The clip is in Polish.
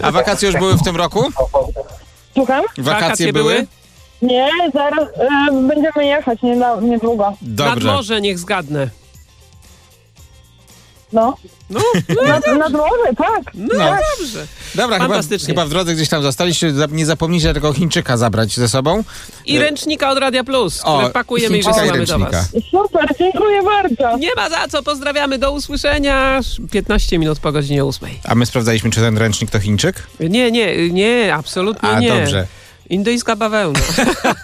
A wakacje już były w tym roku? Słucham? Wakacje były? Nie, zaraz będziemy jechać niedługo. Dobrze. Nad morze, niech zgadnę. No. No, Nad morze, tak. no No. dobrze. Dobra, Fantastycznie. chyba w drodze gdzieś tam zostaliście. Nie zapomnijcie tego Chińczyka zabrać ze sobą. I ręcznika od Radia Plus, który pakujemy i Chińczyka wysyłamy do ręcznika. was. Super, dziękuję bardzo. Nie ma za co, pozdrawiamy, do usłyszenia. 15 minut po godzinie 8. A my sprawdzaliśmy, czy ten ręcznik to Chińczyk? Nie, absolutnie A, nie. dobrze. Indyjska bawełna.